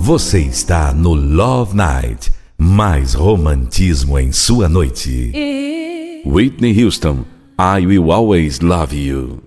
Você está no Love Night. Mais romantismo em sua noite. Whitney Houston, I Will Always Love You.